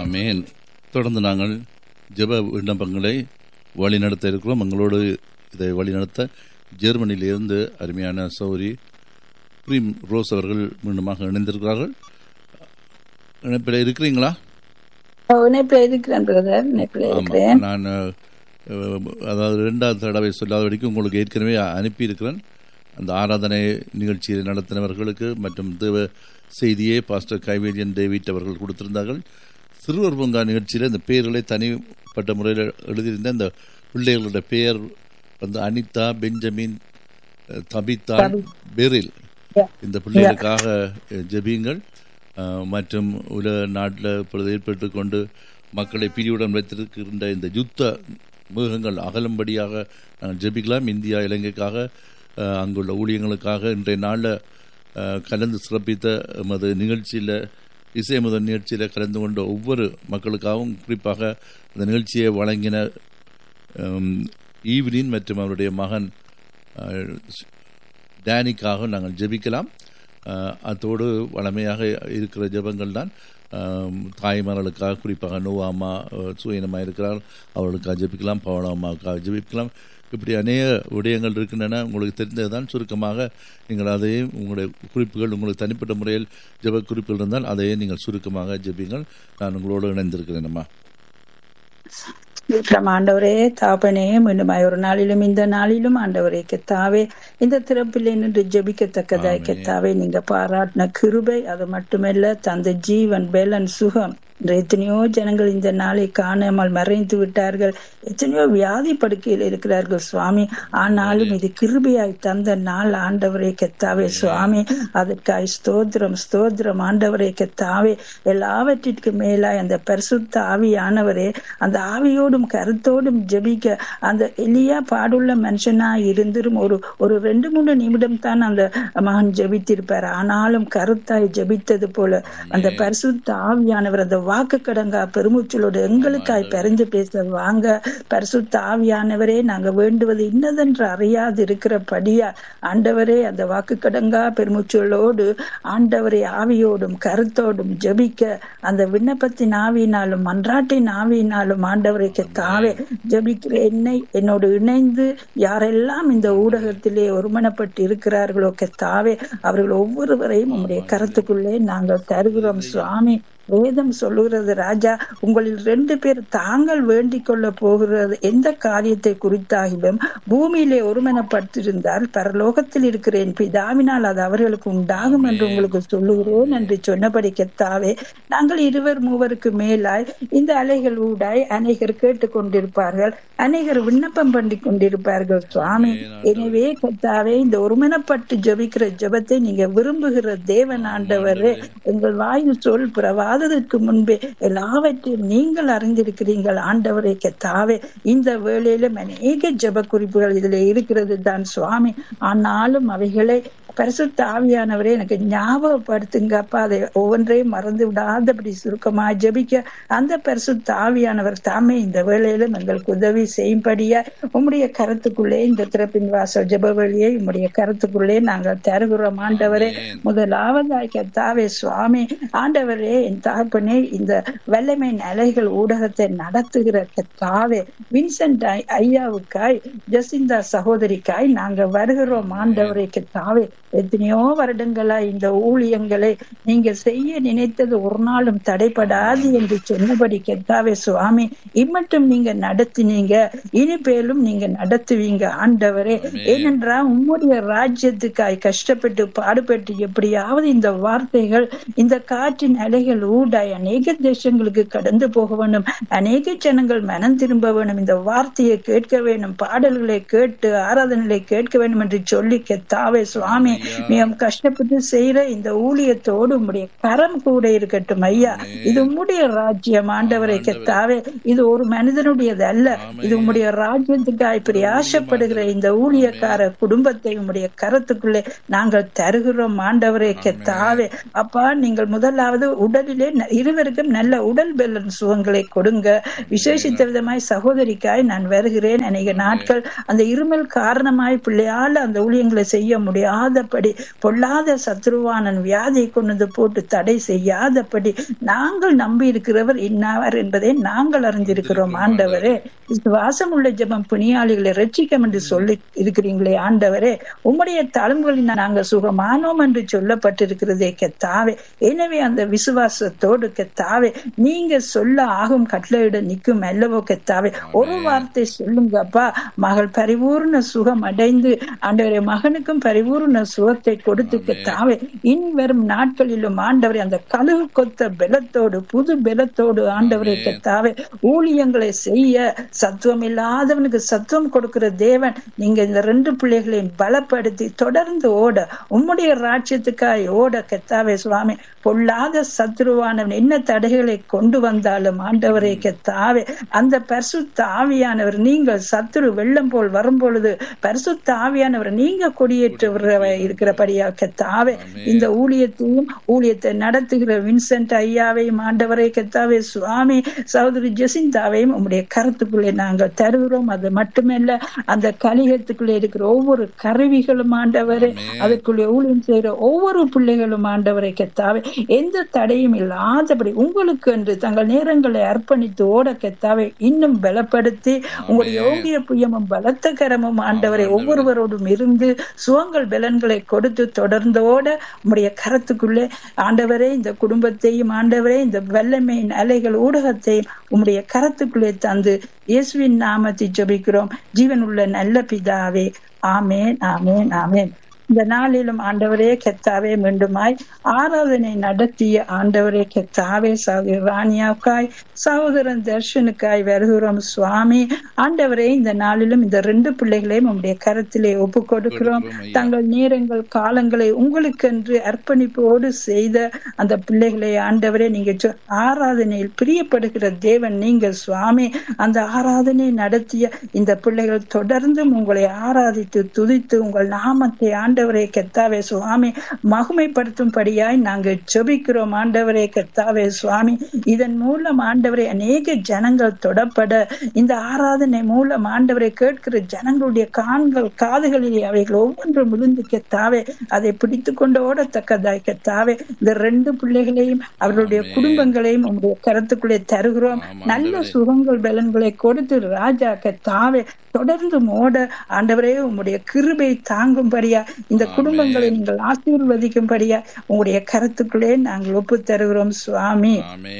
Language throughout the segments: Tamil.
ஆமேன். தொடர்ந்து நாங்கள் ஜெப விண்ணப்பங்களை வழிநடத்த இருக்கிறோம். எங்களோடு இதை வழிநடத்த ஜெர்மனியிலிருந்து அருமையான சௌரி பிரீம் ரோஸ் அவர்கள் மீண்டுமாக இணைந்திருக்கிறார்கள். இணைப்பில் இருக்கிறீங்களா? நான் அதாவது 2வது தடவை சொல்லாத வரைக்கும் உங்களுக்கு ஏற்கனவே அனுப்பியிருக்கிறேன். அந்த ஆராதனை நிகழ்ச்சியை நடத்தினவர்களுக்கு மற்றும் தேவ செய்தியை பாஸ்டர் கைவேலியன் டேவிட் அவர்கள் கொடுத்திருந்தார்கள். சிறுவர் பூங்கா நிகழ்ச்சியில் இந்த பெயர்களை தனிப்பட்ட முறையில் எழுதியிருந்த இந்த பிள்ளைகளுடைய பெயர் வந்து அனிதா, பெஞ்சமின், தபிதா, பெரில். இந்த பிள்ளைகளுக்காக ஜெபியுங்கள். மற்றும் உலக நாட்டில் இப்பொழுது ஏற்பட்டு கொண்டு மக்களை பிரிவுடன் வைத்திருக்கின்ற இந்த யுத்த மிருகங்கள் அகலும்படியாக நாங்கள் ஜெபிக்கலாம். இந்தியா, இலங்கைக்காக, அங்குள்ள ஊழியங்களுக்காக இன்றைய நாளில் கலந்து சிறப்பித்த எமது நிகழ்ச்சியில், இசை முதல் நிகழ்ச்சியில் கலந்து கொண்ட ஒவ்வொரு மக்களுக்காகவும், குறிப்பாக அந்த நிகழ்ச்சியை வழங்கின ஈவ்லின் மற்றும் அவருடைய மகன் டேனிக்காக நாங்கள் ஜெபிக்கலாம். அதோடு வளமையாக இருக்கிற ஜெபங்கள் தான் தாய்மார்களுக்காக, குறிப்பாக நோவாமா சுயனமாக இருக்கிறார், அவர்களுக்காக ஜெபிக்கலாம். பவனாமாவுக்காக ஜெபிக்கலாம். இப்படி அநேக விடயங்கள் இருக்கின்றன. உங்களுக்கு தெரிந்ததுதான். சுருக்கமாக நீங்கள் அதையும் உங்களுடைய குறிப்புகள், உங்களுக்கு தனிப்பட்ட முறையில் ஜெப குறிப்புகள் இருந்தால் அதையே நீங்கள் சுருக்கமாக ஜெபிங்கள். நான் உங்களோடு இணைந்திருக்கிறேன். அம்மா ஆண்டவரே தாப்பனே, மீண்டுமாய் ஒரு நாளிலும் இந்த நாளிலும் ஆண்டவரே கெத்தாவே இந்த திறப்பில் நின்று ஜெபிக்கத்தக்கதாய் கெத்தாவே நீங்க பாராட்டின கிருபை, அது மட்டுமல்ல தந்த ஜீவன், பேலன், சுகம். எத்தனையோ ஜனங்கள் இந்த நாளை காணாமல் மறைந்து விட்டார்கள். எத்தனையோ வியாதி படுக்கையில் இருக்கிறார்கள் சுவாமி. ஆனாலும் இது கிருபையாய் தந்த நாள் ஆண்டவரே கெத்தாவே சுவாமி. அதற்காய் ஸ்தோத்திரம், ஸ்தோத்திரம் ஆண்டவரே கெத்தாவே. எல்லாவற்றிற்கு மேலாய் அந்த பரிசுத்த ஆவியானவரே, அந்த ஆவியோடும் கருத்தோடும் ஜெபிக்க அந்த எளியா பாடுள்ள மனுஷனாய் இருந்தும் ஒரு 2-3 நிமிடம் தான் அந்த மகன் ஜெபித்திருப்பார். ஆனாலும் கருத்தாய் ஜெபித்தது போல அந்த பரிசுத்த ஆவியானவர் அந்த வாக்கு கடங்கா பெருமூச்சலோடு எங்களுக்காய் பரிந்து பேச வாங்க. பரிசுத்த ஆவியானவரே, நாங்க வேண்டுவது இன்னதென்று அறியாது இருக்கிறபடியா ஆண்டவரே அந்த வாக்கு கடங்கா பெருமூச்சலோடு ஆண்டவரே ஆவியோடும் கருத்தோடும் ஜெபிக்க அந்த விண்ணப்பத்தின் ஆவியினாலும் மன்றாட்டின் ஆவியினாலும் ஆண்டவரை தாவே ஜெபிக்கிற என்னோடு இணைந்து யாரெல்லாம் இந்த ஊடகத்திலே ஒருமனப்பட்டு இருக்கிறார்களோ கெத்தாவே அவர்கள் ஒவ்வொருவரையும் உங்களுடைய கருத்துக்குள்ளே நாங்கள் தருகிறோம் சுவாமி. வேதம் சொல்லுகிறது, ராஜா, உங்களில் 2 பேர் தாங்கள் வேண்டிக் கொள்ள போகிறது எந்த காரியத்தை குறித்தாகிலும் பூமியிலே ஒருமனப்பட்டிருந்தால் பரலோகத்தில் இருக்கிற என் பிதாவினால் அது அவர்களுக்கு உண்டாகும் என்று உங்களுக்கு சொல்லுகிறேன் என்று சொன்னபடி கெத்தாவே நாங்கள் 2-3 மேலாய் இந்த அலைகள் ஊடாய் அநேகர் கேட்டுக்கொண்டிருப்பார்கள், அநேகர் விண்ணப்பம் பண்ணி கொண்டிருப்பார்கள் சுவாமி. எனவே கெத்தாவே இந்த ஒருமனப்பட்டு ஜெபிக்கிற ஜெபத்தை நீங்க விரும்புகிற தேவன் ஆண்டவரே, எங்கள் வாயில் சொல் புறவாததற்கு முன்பே எல்லாவற்றையும் நீங்கள் அறிந்திருக்கிறீர்கள் ஆண்டவரே கெத்தாவே. இந்த வேளையிலும் அநேக ஜெப குறிப்புகள் இதுல இருக்கிறது தான் சுவாமி. ஆனாலும் அவைகளை பரிசுத்த ஆவியானவரே எனக்கு ஞாபகப்படுத்துங்கப்பா. அதை ஒவ்வொன்றையும் மறந்து விடாதபடி சுருக்கமா ஜெபிக்க அந்த பரிசுத்த ஆவியானவர் தாமே இந்த வேளையிலும் எங்களுக்கு உதவி செய்யும்படியா உம்முடைய கருத்துக்குள்ளே இந்த திறப்பின் வாசல் ஜெப வழியை உம்முடைய கருத்துக்குள்ளே நாங்கள் தருகிறோம் ஆண்டவரே. முதலாவதாய் கர்த்தாவே சுவாமி ஆண்டவரே, என் தகப்பனே, இந்த வல்லமை அலைகள் ஊடகத்தை நடத்துகிற கர்த்தாவே வின்சென்ட் ஐயாவுக்காய், ஜெசிந்தா சகோதரிக்காய் நாங்கள் வருகிறோம் ஆண்டவரே கர்த்தாவே. எத்தனையோ வருடங்களா இந்த ஊழியங்களை நீங்க செய்ய நினைத்தது ஒரு நாளும் தடைபடாது என்று சொன்னபடி கெத்தாவே சுவாமி, இம்மட்டும் நீங்க நடத்தினீங்க, இனிப்பேலும் நீங்க நடத்துவீங்க ஆண்டவரே. ஏனென்றால் உம்முடைய ராஜ்யத்துக்காய் கஷ்டப்பட்டு பாடுபட்டு எப்படியாவது இந்த வார்த்தைகள் இந்த காற்றின் அலைகள் ஊடாய் அநேக தேசங்களுக்கு கடந்து போக வேண்டும், அநேக ஜனங்கள் மனம் திரும்ப வேண்டும், இந்த வார்த்தையை கேட்க வேண்டும், பாடல்களை கேட்டு ஆராதனைகளை கேட்க வேண்டும் என்று சொல்லி கெத்தாவே சுவாமி மிகவும் கஷ்டப்பட்டு செய்யற இந்த ஊழியத்தோடு உம்முடைய கரம் கூட இருக்கட்டும் ஐயா. இது உம்முடைய ராஜ்யம் ஆண்டவரை கெத்தாவே, இது ஒரு மனிதனுடையது அல்ல, இது உம்முடைய ராஜ்யத்துக்காய் பிரயாசப்படுகிற இந்த ஊழியக்கார குடும்பத்தை உம்முடைய கரத்துக்குள்ளே நாங்கள் தருகிறோம் ஆண்டவரை கெத்தாவே. அப்பா, நீங்கள் முதலாவது உடலிலே இருவருக்கும் நல்ல உடல் பலன் சுகங்களை கொடுங்க. விசேஷித்த விதமாய் சகோதரிக்காய் நான் வருகிறேன். அநேக நாட்கள் அந்த இருமல் காரணமாய் பிள்ளையால அந்த ஊழியங்களை செய்ய முடியாத செய்யாதபடி, பொல்லாத சத்ருவானன் வியாதியை கொண்டு போட்டு தடை செய்யாதபடி நாங்கள் நம்பி இருக்கிறவர் இன்னாவர் என்பதை நாங்கள் அறிந்திருக்கிறோம். ஆண்டவரே, விசுவாசம் உள்ள ஜெபம் புனியாளிகளை ரட்சிக்கும் என்று சொல்லி இருக்கிறீங்களே ஆண்டவரே, உம்முடைய தழும்புகளில் நாங்கள் சுகமானோம் என்று சொல்லப்பட்டிருக்கிறதே கர்த்தாவே. எனவே அந்த விசுவாசத்தோடு கர்த்தாவே நீங்க சொல்ல ஆகும் கட்டளையிட நிற்கும் அல்லவோ கர்த்தாவே. ஒரு வார்த்தை சொல்லுங்கப்பா, மகள் பரிபூர்ண சுகம் அடைந்து ஆண்டவரே மகனுக்கும் பரிபூர்ண சுகத்தை கொடுத்து கர்த்தாவே இனி வரும் நாட்களிலும் ஆண்டவரே அந்த கழுகு கொத்த பலத்தோடு புது பலத்தோடு ஆண்டவரே கர்த்தாவே ஊழியங்களை செய்ய சத்துவம் இல்லாதவனுக்கு சத்துவம் கொடுக்கிற தேவன், நீங்க இந்த 2 பிள்ளைகளையும் பலப்படுத்தி தொடர்ந்து ஓட உம்முடைய ராஜ்யத்துக்காய் ஓட கர்த்தாவே சுவாமி. பொல்லாத சத்துருவானவன் என்ன தடைகளை கொண்டு வந்தாலும் ஆண்டவரே கர்த்தாவே அந்த பரிசுத்த ஆவியானவர், நீங்கள் சத்துரு வெள்ளம் போல் வரும் பொழுது பரிசுத்த ஆவியானவர் நீங்க கொடியேற்ற இருக்கிறபடியா கர்த்தாவே இந்த ஊழியத்தை நடத்துகிற வின்சென்ட் ஐயாவையும் ஆண்டவரே கர்த்தாவே சுவாமி, சகோதரி ஜெசிந்தாவையும் உம்முடைய கருத்துக்குள்ளே நாங்கள் தருகிறோம். அது மட்டுமல்ல, அந்த கலிகத்துக்குள்ளே இருக்கிற ஒவ்வொரு கருவிகளும் ஆண்டவரே, அதுக்குள்ளே ஊழியம் செய்கிற ஒவ்வொரு பிள்ளைகளும் ஆண்டவரை கர்த்தாவே எந்த தடையும் இல்லாதபடி உங்களுக்கு என்று தங்கள் நேரங்களை அர்ப்பணித்து ஓட கர்த்தாவே இன்னும் பலப்படுத்தி உங்களுடைய யோகிய புயமும் பலத்த கரமும் ஆண்டவரை ஒவ்வொருவரோடும் இருந்து சுகங்கள் பலன்களை கொடுத்து தொடர்ந்தோட உங்களுடைய கரத்துக்குள்ளே ஆண்டவரே இந்த குடும்பத்தையும் ஆண்டவரே இந்த வல்லமையின் அலைகள் ஊடகத்தையும் உங்களுடைய கரத்துக்குள்ளே தந்து இயேசுவின் நாமத்தை ஜெபிக்கிறோம் ஜீவனுள்ள நல்ல பிதாவே. ஆமேன், ஆமேன், ஆமேன். இந்த நாளிலும் ஆண்டவரே கர்த்தாவே மீண்டுமாய் ஆராதனை நடத்திய ஆண்டவரே கர்த்தாவே சகோதரி ராணியாவுக்காய் சகோதரன் தர்ஷனுக்காய் வருகிறோம் சுவாமி. ஆண்டவரே இந்த நாளிலும் இந்த 2 பிள்ளைகளையும் உங்களுடைய கரத்திலே ஒப்பு கொடுக்கிறோம். தங்கள் நேரங்கள் காலங்களை உங்களுக்கென்று அர்ப்பணிப்போடு செய்த அந்த பிள்ளைகளை ஆண்டவரே நீங்க ஆராதனையில் பிரியப்படுகிற தேவன் நீங்க சுவாமி. அந்த ஆராதனை நடத்திய இந்த பிள்ளைகள் தொடர்ந்தும் உங்களை ஆராதித்து துதித்து உங்கள் நாமத்தை ஆண்டவரே கர்த்தாவே சுவாமி மகிமைப்படுத்தும்படியாய் நாங்கள் ஜெபிக்கிறோம் ஆண்டவரே கர்த்தாவே சுவாமி. இதன் மூலம் ஆண்டவரே அநேக ஜனங்கள் தொடப்பட, இந்த ஆராதனை மூலம் ஆண்டவரை கேட்கிற ஜனங்களுடைய காதுகளிலே அவைகள் ஒவ்வொன்றும் விழுந்து கர்த்தாவே அதை பிடித்து கொண்டு ஓடத்தக்கதாய் கர்த்தாவே இந்த 2 பிள்ளைகளையும் அவர்களுடைய குடும்பங்களையும் உங்களுடைய கருத்துக்குள்ளே தருகிறோம். நல்ல சுகங்கள் பலன்களை கொடுத்து ராஜா கர்த்தாவே தொடர்ந்து ஓட ஆண்டவரே உங்களுடைய கிருபை தாங்கும்படியா இந்த குடும்பங்களை நீங்கள் ஆசீர்வதிக்கும்படியா உங்களுடைய கருத்துக்களே நாங்கள் ஒப்பு தருகிறோம் சுவாமி.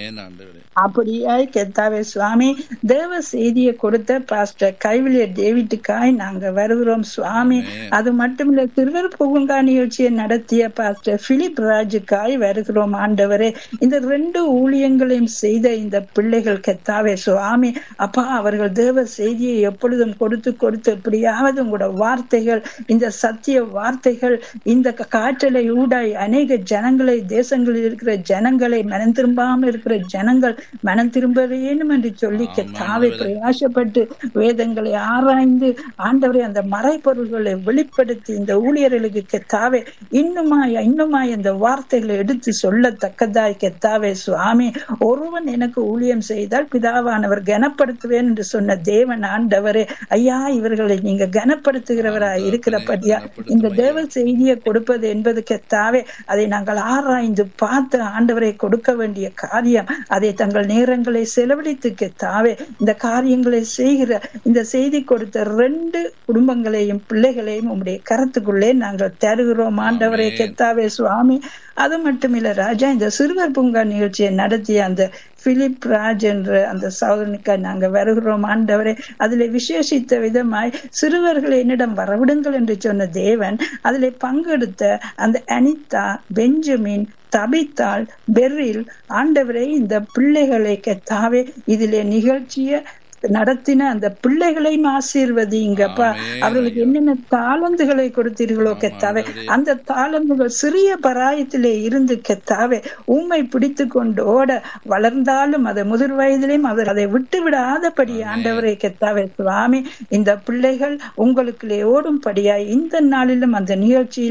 அப்படியாய் கர்த்தாவே சுவாமி, தேவ செய்தியை கொடுத்த பாஸ்டர் கைவிலியர் டேவிட்டுக்காய் நாங்க வருகிறோம் சுவாமி. அது மட்டுமில்ல திருவர் பூங்கா நிகழ்ச்சியை நடத்திய பாஸ்டர் பிலிப் ராஜுக்காய் வருகிறோம் ஆண்டவரே. இந்த 2 ஊழியங்களையும் செய்த இந்த பிள்ளைகள் கர்த்தாவே சுவாமி அப்பா, அவர்கள் தேவ செய்தியை எப்பொழுதும் கொடுத்து எப்படியாவது உங்களோட வார்த்தைகள், இந்த சத்திய வார்த்தைகள் இந்த காற்றலை ஊடாய் அநேக ஜனங்களை, தேசங்களில் இருக்கிற ஜனங்களை, மனம் திரும்பாமல் இருக்கிற ஜனங்கள் மனம் திரும்ப வேணும் என்று சொல்லி கர்த்தாவே பிரயாசப்பட்டு வேதங்களை ஆராய்ந்து ஆண்டவரே அந்த மறைபொருள்களை வெளிப்படுத்தி இந்த ஊழியர்களுக்கு கர்த்தாவே இன்னுமாய் இந்த வார்த்தைகளை எடுத்து சொல்லத்தக்கதாய் கர்த்தாவே சுவாமி. ஒருவன் எனக்கு ஊழியம் செய்தால் பிதாவானவர் கனப்படுத்துவேன் என்று சொன்ன தேவன் ஆண்டவரே ஐயா, இவர்களை நீங்க கனப்படுத்துகிறவராய் இருக்கிறபடியா இந்த தேவ செய்தியை கொடுப்பது என்பது கர்த்தாவே அதை நாங்கள் ஆராய்ந்து பார்த்து ஆண்டவரை கொடுக்க வேண்டிய காரியம். அதை தங்கள் நேரங்களை செலவழித்து கர்த்தாவே இந்த காரியங்களை செய்கிற இந்த செய்தி கொடுத்த 2 குடும்பங்களையும் பிள்ளைகளையும் உங்களுடைய கருத்துக்குள்ளே நாங்கள் தருகிறோம் ஆண்டவரே கர்த்தாவே சுவாமி. அது மட்டுமில்ல ராஜா, இந்த சிறுவர் பூங்கா நிகழ்ச்சியை நடத்திய அந்த பிலிப் ராஜ் என்ற அந்த சகோதரனுக்காக நாங்க வருகிறோம் ஆண்டவரே. அதிலே விசேஷித்த விதமாய் சிறுவர்களை என்னிடம் வரவிடுங்கள் என்று சொன்ன தேவன் அதிலே பங்கெடுத்த அந்த அனிதா, பெஞ்சமின், தபித்தாள், பெரில் ஆண்டவரே இந்த பிள்ளைகளை கர்த்தாவே இதிலே நிகழ்ச்சிய நடத்தின அந்த பிள்ளைகளையும் ஆசீர்வதிங்கப்பா. அவர்களுக்கு என்னென்ன தாளந்துகளை கொடுத்தீர்களோ கர்த்தாவே அந்த தாளந்துகள் சிறிய பராயத்திலே இருந்து கர்த்தாவே உம்மை பிடித்து கொண்டு ஓட வளர்ந்தாலும் அதை முதிர் வயதிலையும் அதை விட்டு விடாதபடி ஆண்டவரை கர்த்தாவே சுவாமி இந்த பிள்ளைகள் உங்களுக்குள்ளே ஓடும்படியாய் இந்த நாளிலும் அந்த நிகழ்ச்சியிலே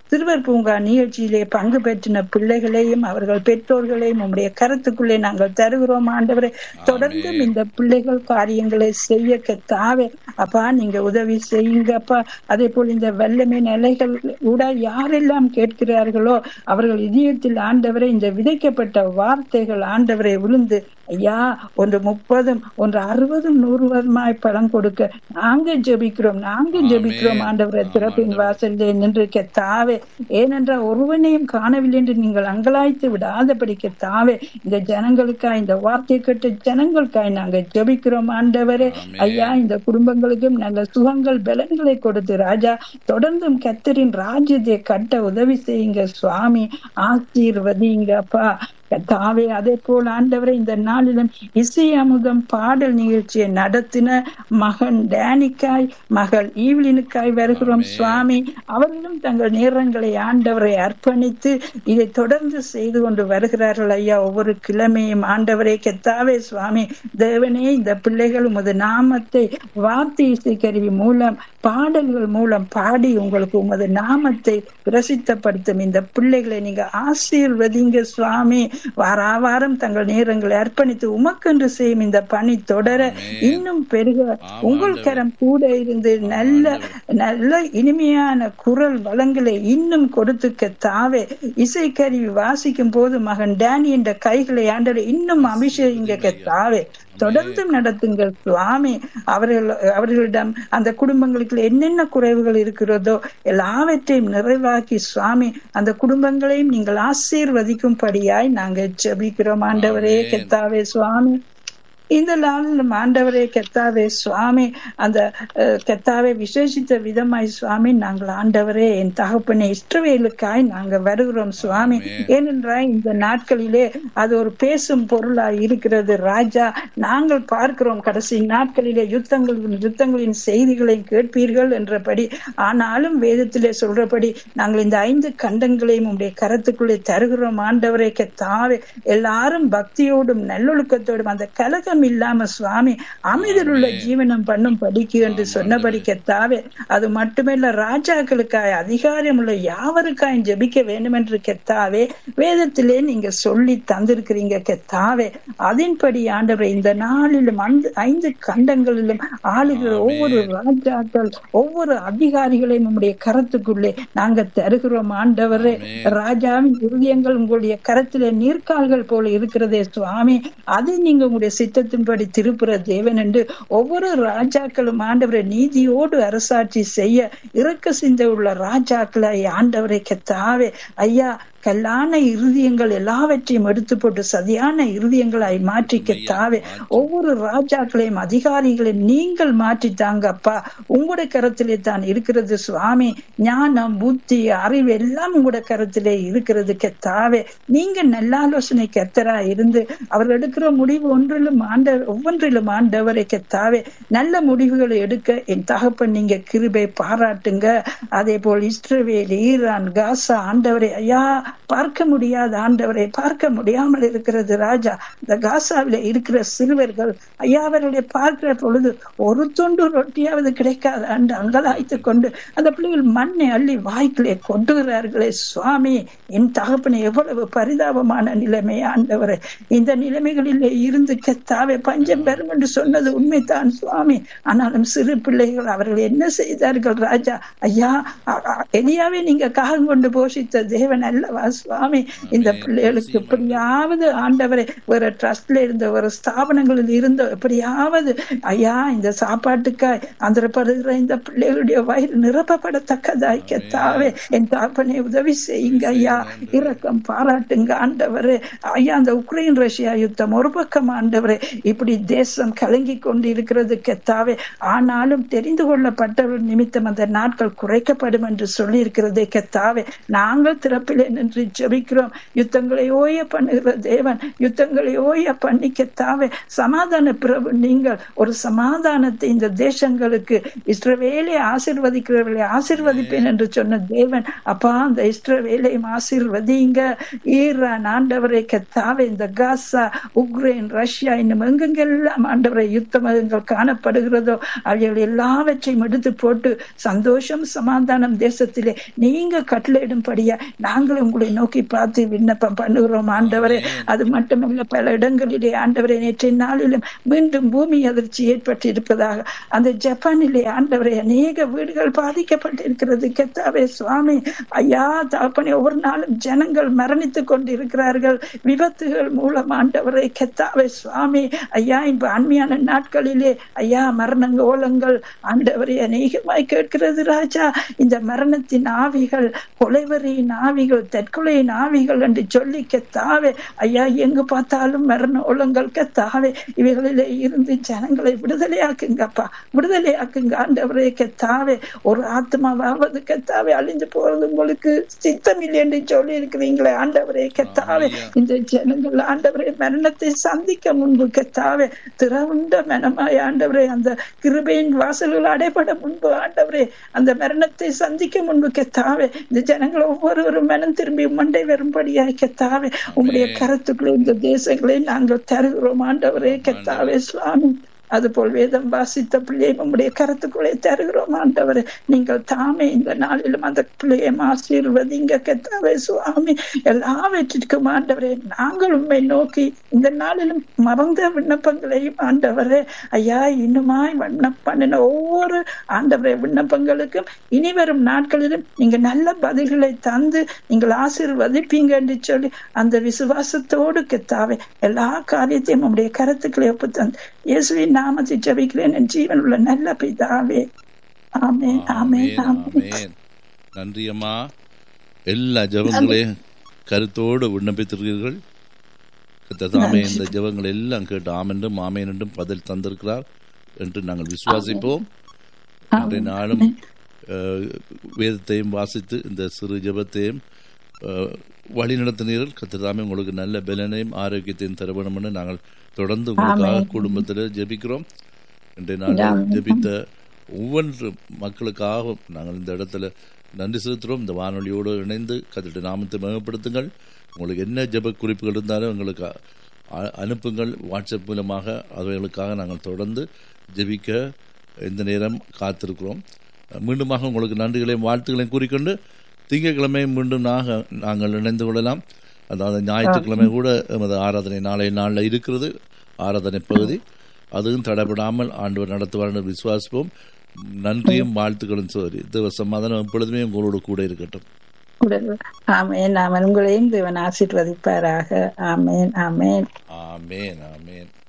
சிறுவர் பூங்கா நிகழ்ச்சியிலே பங்கு பெற்றின பிள்ளைகளையும் அவர்கள் பெற்றோர்களையும் உம்முடைய கருத்துக்குள்ளே நாங்கள் தருகிறோம் ஆண்டவரே. தொடர்ந்தும் இந்த பிள்ளைகள் காரியங்களை செய்ய கர்த்தாவே அப்பா நீங்க உதவி செய்யுங்கப்பா. அதே போல் இந்த வல்லமை நிலைகள் கூட யாரெல்லாம் கேட்கிறார்களோ அவர்கள் இதயத்தில் ஆண்டவரை இந்த விதைக்கப்பட்ட வார்த்தைகள் ஆண்டவரை விழுந்து ஐயா ஒன்று 30, ஒன்று 60, 100 பலம் கொடுக்க நாங்க ஜெபிக்கிறோம் ஆண்டவரை. திறப்பின் வாசலிலே நின்று கர்த்தாவே, ஏனென்றால் ஒருவனையும் காணவில்லை என்று நீங்கள் அங்கலாய்த்து விடாதபடி கர்த்தாவே இந்த ஜனங்களுக்காய், இந்த வார்த்தை கேட்ட ஜனங்களுக்காய் நாங்க ஜெபிக்கிறோம் ஆண்டவரே. ஐயா இந்த குடும்பங்களுக்கும் நல்ல சுகங்கள் பலன்களை கொடுத்து ராஜா தொடர்ந்தும் கர்த்தரின் ராஜ்யத்தை கட்ட உதவி செய்யுங்க சுவாமி. ஆசீர்வதிங்கப்பா கர்த்தாவே. அதே போல் ஆண்டவரை இந்த நாளிலும் இசை அமுதம் பாடல் நிகழ்ச்சியை நடத்தின மகன் டேனிக்காய், மகள் ஈவ்லினுக்காய் வருகிறோம் சுவாமி. அவர்களும் தங்கள் நேரங்களை ஆண்டவரை அர்ப்பணித்து இதை தொடர்ந்து செய்து கொண்டு வருகிறார்கள் ஐயா. ஒவ்வொரு கிழமையும் ஆண்டவரை கர்த்தாவே சுவாமி தேவனே இந்த பிள்ளைகள் உமது நாமத்தை வார்த்தை இசை கருவி மூலம் பாடல்கள் மூலம் பாடி உங்களுக்கு உமது நாமத்தை பிரசித்தப்படுத்தும் இந்த பிள்ளைகளை நீங்க ஆசீர்வதிங்க சுவாமி. வாராவாரம் தங்கள் நேரங்களை அர்ப்பணித்து உமக்கென்று செய்யும் இந்த பணி தொடர இன்னும் பெருக உங்கள் கரம் கூட இருந்து நல்ல நல்ல இனிமையான குரல் வளங்களை இன்னும் கொடுத்து கர்த்தாவே இசைக்கருவி வாசிக்கும் போது மகன் டேனி என்ற கைகளை ஆண்டவரே இன்னும் அபிஷேகிங்க கர்த்தாவே. தொடர்ந்தும் நடத்துங்கள் சுவாமி. அவர்களிடம் அந்த குடும்பங்களுக்கு என்னென்ன குறைவுகள் இருக்கிறதோ எல்லாவற்றையும் நிறைவாக்கி சுவாமி அந்த குடும்பங்களையும் நீங்கள் ஆசீர்வதிக்கும்படியாய் நாங்கள் ஜெபிக்கிறோம் ஆண்டவரே கர்த்தாவே சுவாமி. இந்த நாளிலும் ஆண்டவரே கர்த்தாவே சுவாமி அந்த கர்த்தாவே விசேஷித்த விதமாய் சுவாமி நாங்கள் ஆண்டவரே என் தகப்பனை இஸ்ரவேலுக்காய் நாங்க வருகிறோம் சுவாமி. ஏனென்றால் இந்த நாட்களிலே அது ஒரு பேசும் பொருளாய் இருக்கிறது ராஜா. நாங்கள் பார்க்கிறோம் கடைசி நாட்களிலே யுத்தங்களின் செய்திகளை கேட்பீர்கள் என்றபடி, ஆனாலும் வேதத்திலே சொல்றபடி நாங்கள் இந்த 5 கண்டங்களையும் உடைய கரத்துக்குள்ளே தருகிறோம் ஆண்டவரே கர்த்தாவே. எல்லாரும் பக்தியோடும் நல்லொழுக்கத்தோடும் அந்த கலகம் இல்லாம சுவாமி அமைதியுள்ள ஜீவனம் பண்ணும் படிக்கு என்று சொன்னபடி கர்த்தாவே. அது மட்டுமல்ல ராஜாக்களுக்காய் அதிகாரம் உள்ள யாவருக்காய் ஜெபிக்க வேண்டும் என்று கர்த்தாவே வேதத்திலே நீங்க சொல்லி தந்திருக்கிறீங்க கர்த்தாவே. அதன்படி ஆண்டவரை இந்த நாளிலும் 5 கண்டங்களிலும் ஆளுகிற ஒவ்வொரு ராஜாக்கள் ஒவ்வொரு அதிகாரிகளையும் உங்களுடைய கரத்துக்குள்ளே நாங்க தருகிறோம் ஆண்டவரே. ராஜாவின் இருதயங்கள் உங்களுடைய கரத்திலே நீர்க்கால்கள் போல இருக்கிறதே சுவாமி. அது நீங்க உங்களுடைய சித்தத்தின்படி திருப்புற தேவன் என்று ஒவ்வொரு ராஜாக்களும் ஆண்டவரை நீதியோடு அரசாட்சி செய்ய இரக்க சிந்தை உள்ள ராஜாக்களை ஆண்டவரை கர்த்தாவே ஐயா கல்லான இருதயங்கள் எல்லாவற்றையும் எடுத்து போட்டு சதியான இருதயங்களாய் மாற்றி கர்த்தாவே ஒவ்வொரு ராஜாக்களையும் அதிகாரிகளையும் நீங்கள் மாற்றித்தாங்க அப்பா. உங்களுடைய கரத்திலே தான் இருக்கிறது சுவாமி. ஞானம் புத்தி அறிவு எல்லாம் உங்களுடைய கரத்திலே இருக்கிறது கர்த்தாவே. நீங்க நல்ல ஆலோசனை கர்த்தரா இருந்து அவர்கள் எடுக்கிற முடிவு ஒவ்வொன்றிலும் ஆண்டவரை கர்த்தாவே நல்ல முடிவுகளை எடுக்க என் தகப்பன் நீங்க கிருபை பாராட்டுங்க. அதே போல் இஸ்ரவேல் ஈரான் காசா ஆண்டவரை ஐயா பார்க்க முடியாத ஆண்டவரை பார்க்க முடியாமல் இருக்கிறது ராஜா. இந்த காசாவில இருக்கிற சிறுவர்கள் ஐயா அவர்களை பார்க்கிற பொழுது ஒரு துண்டு ரொட்டியாவது கிடைக்காத அண்டு அங்கலாய்த்து கொண்டு அந்த பிள்ளைகள் மண்ணை அள்ளி வாய்க்கிலே கொண்டுகிறார்களே சுவாமி. என் தகப்பனை எவ்வளவு பரிதாபமான நிலைமை ஆண்டவரை. இந்த நிலைமைகளிலே இருந்து கர்த்தாவே பஞ்சம் பெறும் என்று சொன்னது உண்மைதான் சுவாமி. ஆனாலும் சிறு பிள்ளைகள் அவர்கள் என்ன செய்தார்கள் ராஜா ஐயா. எலியாவே நீங்க காகம் கொண்டு போஷித்த தேவன் அல்லவா சுவாமி. இந்த பிள்ளைகளுக்கு எப்படியாவது ஆண்டவரை ஒரு ட்ரஸ்ட்ல இருந்த ஒரு ஸ்தாபனங்களில் இருந்த எப்படியாவது ஐயா இந்த சாப்பாட்டுக்காய் ஆந்திரப்படுகிற இந்த பிள்ளைகளுடைய வயிறு நிரப்பப்படத்தக்கதாய் கர்த்தாவே என் தாப்பனை உதவி செய்யுங்க ஐயா. இரக்கம் பாராட்டுங்க ஆண்டவரே. ஐயா அந்த உக்ரைன் ரஷ்யா யுத்தம் ஒரு பக்கம் ஆண்டவரே இப்படி தேசம் கலங்கி கொண்டு இருக்கிறது கர்த்தாவே. ஆனாலும் தெரிந்து கொள்ளப்பட்டவர்கள் நிமித்தம் அந்த நாட்கள் குறைக்கப்படும் என்று சொல்லி இருக்கிறதே கர்த்தாவே. நாங்கள் திறப்பிலே நின்று என்று ஜெபிக்கிறோம். யுத்தங்களை ஓய பண்ணுகிற தேவன், யுத்தங்களை ஓய பண்ணி கர்த்தாவே சமாதான பிரபு நீங்கள் ஒரு சமாதானத்தை இந்த தேசங்களுக்கு, இஸ்ரவேலை ஆசீர்வதிக்கிறவர்களை ஆசீர்வதிப்பேன் என்று சொன்ன தேவன், அப்பா அந்த இஸ்ரவேலையும் ஆசீர்வதிங்க. ஈரான் ஆண்டவரை கர்த்தாவே, இந்த காசா, உக்ரைன், ரஷ்யா, இன்னும் எங்கெங்கெல்லாம் ஆண்டவரை யுத்தங்கள் காணப்படுகிறதோ அவைகள் எல்லாவற்றையும் எடுத்து போட்டு சந்தோஷம் சமாதானம் தேசத்திலே நீங்க கட்டளையிடும்படியா நாங்கள் உங்களை நோக்கி பார்த்து விண்ணப்பம் பண்ணுகிறோம் ஆண்டவரே. அது மட்டுமல்ல, பல இடங்களிலே ஆண்டவரே நேற்றைய நாளிலும் மீண்டும் பூமி அதிர்ச்சி ஏற்பட்டிருப்பதாக அந்த ஜப்பானிலே ஆண்டவரே அநேக வீடுகள் பாதிக்கப்பட்டிருக்கிறது கர்த்தாவே சுவாமி. ஐயா தகப்பனே, ஒவ்வொரு நாளும் ஜனங்கள் மரணித்துக் கொண்டிருக்கிறார்கள் விபத்துகள் மூலம் ஆண்டவரே கர்த்தாவே சுவாமி. ஐயா இப்ப அண்மையான நாட்களிலே ஐயா மரணங்கள் ஓலங்கள் ஆண்டவரே அநேகமாய் கேட்கிறது ராஜா. இந்த மரணத்தின் ஆவிகள், கொலைவரியின் ஆவிகள், தற்கொலையின் ஆவிகள் என்று சொல்லி கர்த்தாவே ஐயா எங்கு பார்த்தாலும் மரண ஓலங்கள் கர்த்தாவே. இவைகளிலே இருந்து ஜனங்களை விடுதலையாக்குங்கப்பா, விடுதலையாக்குங்க ஆண்டவரே கர்த்தாவே. ஒரு ஆத்மாவாவது கர்த்தாவே அழிஞ்சு போறது உங்களுக்கு சித்தம் இல்லை என்று சொல்லி இருக்கிறீங்களே ஆண்டவரே கர்த்தாவே. இந்த ஜனங்கள் ஆண்டவரே மரணத்தை சந்திக்க முன்பு கர்த்தாவே திறவுண்ட மனமாய் ஆண்டவரே அந்த கிருபையின் வாசல்கள் அடைபட முன்பு ஆண்டவரே அந்த மரணத்தை சந்திக்க முன்பு கர்த்தாவே இந்த ஜனங்கள் ஒவ்வொருவரும் மனம் திரும்பி மண்டை வரும்படியாய் கர்த்தாவே உங்களுடைய கருத்துக்களை இந்த தேசங்களை நாங்கள் தருகிறோம் ஆண்டவரே கர்த்தாவே சுவாமி. அதுபோல் வேதம் வாசித்த பிள்ளையை உங்களுடைய கருத்துக்களை தருகிறோம் ஆண்டவரே. நீங்கள் தாமே இந்த நாளிலும் அந்த பிள்ளையை ஆசீர்வதிங்க கர்த்தாவே சுவாமி. எல்லாவற்றிற்கும் ஆண்டவரே நாங்கள் உண்மை நோக்கி இந்த நாளிலும் மறந்த விண்ணப்பங்களையும் ஆண்டவரே ஐயா இன்னுமாய் பண்ணின ஒவ்வொரு ஆண்டவரே விண்ணப்பங்களுக்கும் இனி வரும் நாட்களிலும் நீங்க நல்ல பதில்களை தந்து நீங்கள் ஆசீர்வதிப்பீங்க என்று சொல்லி அந்த விசுவாசத்தோடு கர்த்தாவே எல்லா காரியத்தையும் உங்களுடைய கருத்துக்களை ஒப்பு தந்து இயேசுவின் நாமத்தை ஜெபிக்கிறேன் என் ஜீவன் உள்ள நல்ல பிதாவே. ஆமென் ஆமென் ஆமென். நன்றி அம்மா. எல்லா ஜெபங்களையும் கருத்தோடு விண்ணப்பித்திருக்கிறீர்கள். கர்த்தர் இந்த ஜெபங்கள் எல்லாம் கேட்டு ஆமென்றும் ஆமென் என்றும் பதில் தந்திருக்கிறார் என்று நாங்கள் விசுவாசிப்போம். இன்றைய நாளும் வேதத்தையும் வாசித்து இந்த சிறு ஜெபத்தையும் வழி நடத்தினீர்கள். கர்த்தர் தாமே உங்களுக்கு நல்ல பலனையும் ஆரோக்கியத்தையும் தர வேண்டும் என்று நாங்கள் தொடர்ந்து உங்களுக்காக குடும்பத்தில் ஜெபிக்கிறோம். இன்றைய நாள் ஜெபித்த ஒவ்வொரு மக்களுக்காக நாங்கள் இந்த இடத்துல நன்றி செலுத்துகிறோம். இந்த வானொலியோடு இணைந்து கர்த்தருடைய நாமத்தை மேம்படுத்துங்கள். உங்களுக்கு என்ன ஜெப குறிப்புகள் இருந்தாலும் எங்களுக்கு அனுப்புங்கள் வாட்ஸ்அப் மூலமாக. அவைகளுக்காக நாங்கள் தொடர்ந்து ஜெபிக்க இந்த நேரம் காத்திருக்கிறோம். மீண்டுமாக உங்களுக்கு நன்றிகளையும் வாழ்த்துக்களையும் கூறிக்கொண்டு திங்கட்கிழமை மீண்டும் நாங்கள் இணைந்து கொள்ளலாம். அதாவது ஞாயிற்றுக்கிழமை கூட எமது ஆராதனை நாளைய நாளில் இருக்கிறது. ஆராதனை பகுதி அதுவும் தடைபடாமல் ஆண்டவர் நடத்துவார் என்று விசுவாசிப்போம். நன்றியும் வாழ்த்துக்களும் சோதரி தேவ சமாதானம் எப்பொழுதுமே உங்களோடு கூட இருக்கட்டும். ஆமென் ஆமென். உங்களையும் தேவன் ஆசீர்வதிப்பாராக. ஆமென் ஆமென் ஆமென் ஆமென்.